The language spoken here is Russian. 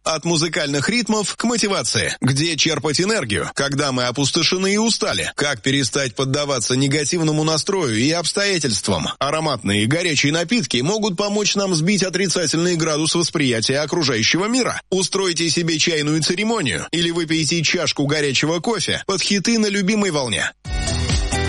От музыкальных ритмов к мотивации. Где черпать энергию, когда мы опустошены и устали? Как перестать поддаваться негативному настрою и обстоятельствам? Ароматные и горячие напитки могут помочь нам сбить отрицательный градус восприятия окружающего мира. Устройте себе чайную церемонию или выпейте чашку горячего кофе под хиты на любимой волне.